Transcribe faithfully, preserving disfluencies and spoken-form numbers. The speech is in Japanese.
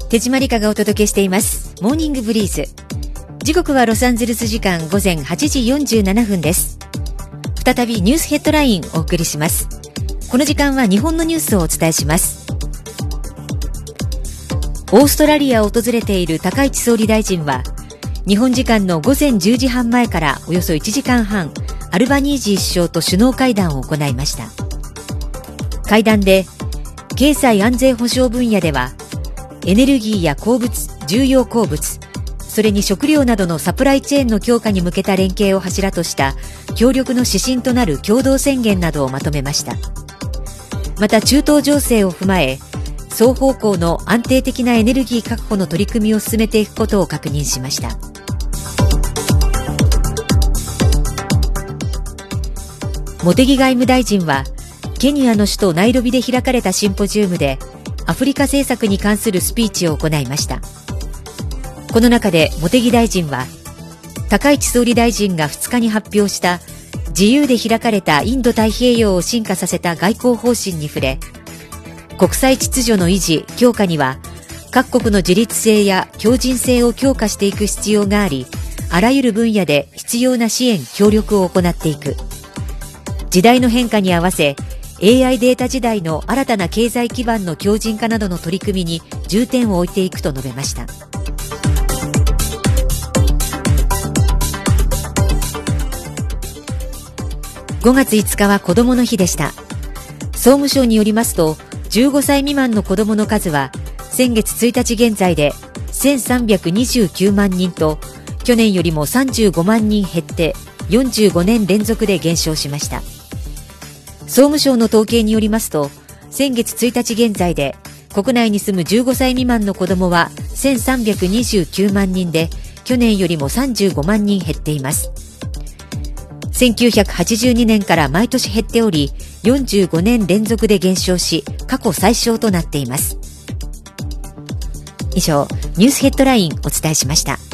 手締まりかがお届けしていますモーニングブリーズ。時刻はロサンゼルス時間午前はちじよんじゅうななふんです。再びニュースヘッドラインお送りします。この時間は日本のニュースをお伝えします。オーストラリアを訪れている高市総理大臣は日本時間の午前じゅうじはん前からおよそいちじかんはん、アルバニージー首相と首脳会談を行いました。会談で経済安全保障分野ではエネルギーや鉱物、重要鉱物、それに食料などのサプライチェーンの強化に向けた連携を柱とした協力の指針となる共同宣言などをまとめました。また中東情勢を踏まえ双方向の安定的なエネルギー確保の取り組みを進めていくことを確認しました。茂木外務大臣はケニアの首都ナイロビで開かれたシンポジウムでアフリカ政策に関するスピーチを行いました。この中で茂木大臣は高市総理大臣がふつかに発表した自由で開かれたインド太平洋を進化させた外交方針に触れ、国際秩序の維持・強化には各国の自立性や強靭性を強化していく必要があり、あらゆる分野で必要な支援・協力を行っていく。時代の変化に合わせエーアイ データ時代の新たな経済基盤の強靭化などの取り組みに重点を置いていくと述べました。ごがついつかは子どもの日でした。総務省によりますと、じゅうごさい未満の子どもの数は先月ついたち現在でせんさんびゃくにじゅうきゅうまんにんと、去年よりもさんじゅうごまんにん減ってよんじゅうごねん連続で減少しました。総務省の統計によりますと、先月ついたち現在で国内に住むじゅうごさい未満の子どもはせんさんびゃくにじゅうきゅうまんにんで、去年よりもさんじゅうごまんにん減っています。せんきゅうひゃくはちじゅうにねんから毎年減っており、よんじゅうごねん連続で減少し、過去最少となっています。以上、ニュースヘッドラインお伝えしました。